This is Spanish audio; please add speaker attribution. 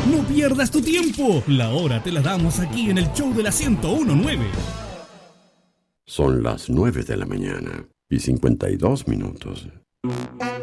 Speaker 1: No pierdas tu tiempo. La hora te la damos aquí en el show de la 101.9.
Speaker 2: Son las 9 de la mañana y 52 minutos.